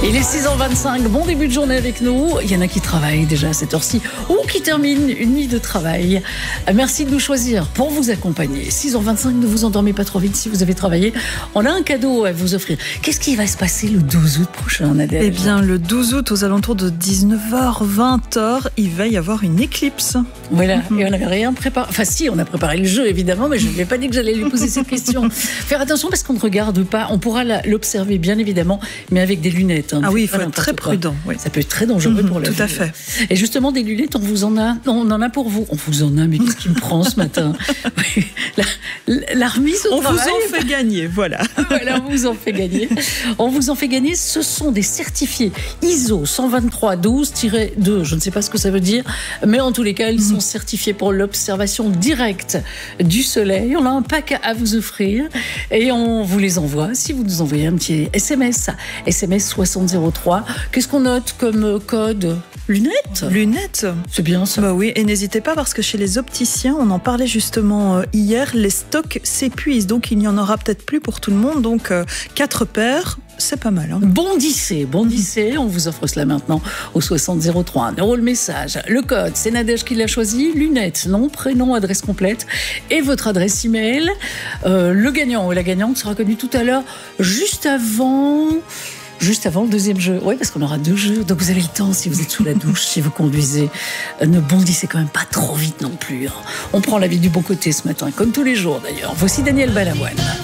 Il est 6h25, bon début de journée avec nous. Il y en a qui travaillent déjà à cette heure-ci ou qui terminent une nuit de travail. Merci de nous choisir pour vous accompagner. 6h25, ne vous endormez pas trop vite si vous avez travaillé. On a un cadeau à vous offrir. Qu'est-ce qui va se passer le 12 août prochain, Nadège ? Eh bien, le 12 août, aux alentours de 19h, 20h, il va y avoir une éclipse. Voilà, et on n'avait rien préparé. Enfin si, on a préparé le jeu évidemment, mais je ne lui ai pas dit que j'allais lui poser cette question. Faire attention parce qu'on ne regarde pas. On pourra l'observer bien évidemment, mais avec des lunettes. Ah oui, il faut être très prudent. Oui. Ça peut être très dangereux pour la vue. Tout à fait. Et justement, des lunettes, on en a pour vous. On vous en a, mais qu'est-ce qui me prend ce matin ? La remise au travail. On vous en fait gagner, voilà. Voilà, on vous en fait gagner. On vous en fait gagner. Ce sont des certifiés ISO 123-12-2. Je ne sais pas ce que ça veut dire, mais en tous les cas, ils sont certifiés pour l'observation directe du soleil. On a un pack à vous offrir et on vous les envoie si vous nous envoyez un petit SMS. SMS 6003. Qu'est-ce qu'on note comme code ? Lunettes ? Lunettes ? C'est bien ça. Bah oui, et n'hésitez pas parce que chez les opticiens, on en parlait justement hier, les stocks s'épuisent, donc il n'y en aura peut-être plus pour tout le monde, donc 4 paires. C'est pas mal. Hein. Bondissez. On vous offre cela maintenant au 6003. 1 € le message. Le code, c'est Nadège qui l'a choisi. Lunettes, nom, prénom, adresse complète et votre adresse email. Le gagnant ou la gagnante sera connu tout à l'heure, juste avant le deuxième jeu. Oui, parce qu'on aura 2 jeux. Donc vous avez le temps, si vous êtes sous la douche, si vous conduisez. Ne bondissez quand même pas trop vite non plus. Hein. On prend la vie du bon côté ce matin, comme tous les jours d'ailleurs. Voici Daniel Balavoine.